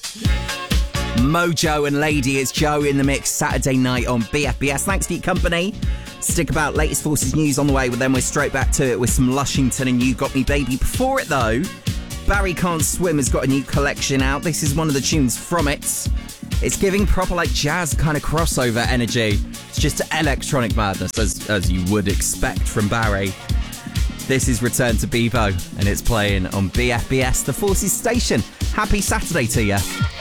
Mojo and Lady, it's Joe in the mix Saturday night on BFBS. Thanks for your company. Stick about, latest Forces news on the way, but then we're straight back to it with some Lushington and You Got Me Baby. Before it though, Barry Can't Swim has got a new collection out. This is one of the tunes from it. It's giving proper like jazz kind of crossover energy. It's just electronic madness as you would expect from Barry. This is Return to Bebo and it's playing on BFBS, the Forces station. Happy Saturday to you.